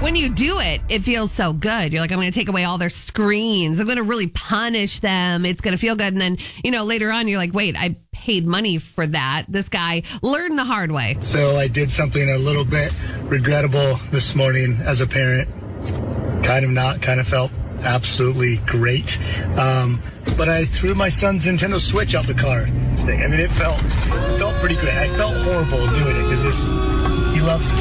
when you do it, it feels so good. You're like, I'm going to take away all their screens. I'm going to really punish them. It's going to feel good. And then, later on, you're like, wait, I paid money for that. This guy learned the hard way. So I did something a little bit regrettable this morning as a parent. Kind of not, kind of felt absolutely great. But I threw my son's Nintendo Switch out the car. I mean, it felt pretty great. I felt horrible doing it because he loves this